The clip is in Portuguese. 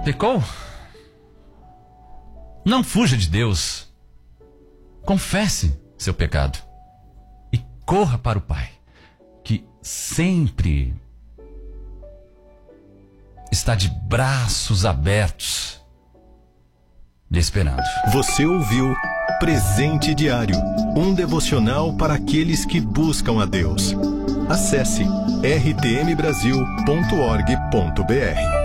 Pecou? Não fuja de Deus. Confesse seu pecado e corra para o Pai, que sempre está de braços abertos, lhe esperando. Você ouviu Presente Diário, um devocional para aqueles que buscam a Deus. Acesse rtmbrasil.org.br.